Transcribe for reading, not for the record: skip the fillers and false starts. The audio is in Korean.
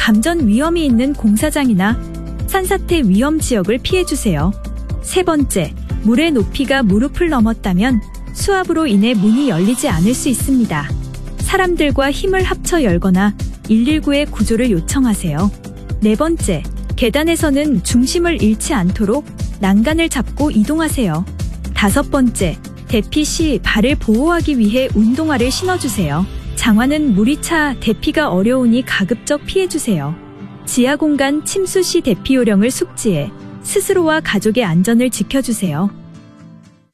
감전 위험이 있는 공사장이나 산사태 위험 지역을 피해주세요. 세 번째, 물의 높이가 무릎을 넘었다면 수압으로 인해 문이 열리지 않을 수 있습니다. 사람들과 힘을 합쳐 열거나 119에 구조를 요청하세요. 네 번째, 계단에서는 중심을 잃지 않도록 난간을 잡고 이동하세요. 다섯 번째, 대피 시 발을 보호하기 위해 운동화를 신어주세요. 장화는 물이 차 대피가 어려우니 가급적 피해주세요. 지하 공간 침수 시 대피 요령을 숙지해 스스로와 가족의 안전을 지켜주세요.